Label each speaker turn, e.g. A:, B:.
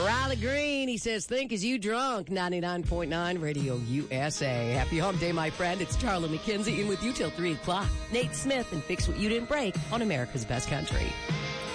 A: Riley Green, he says, think as you drunk. 99.9 Radio USA. Happy Hump Day, my friend. It's Charlie McKenzie in with you till 3 o'clock. Nate Smith and Fix What You Didn't Break on America's Best Country.